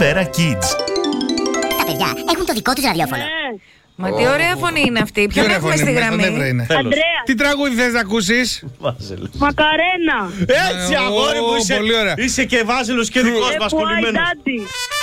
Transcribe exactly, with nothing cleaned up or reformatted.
Σφαίρα Kids. Τα παιδιά έχουν το δικό τους ραδιόφωνο. Μα τι ωραία φωνή είναι αυτή. Ποιον έχουμε στη γραμμή? Αντρέα. Τι τραγούδι θες να ακούσεις? Βάζελος. Μακαρένα. Έτσι, αγόρι μου, είσαι, είσαι και Βάζελος και δικός μας κολλημένος.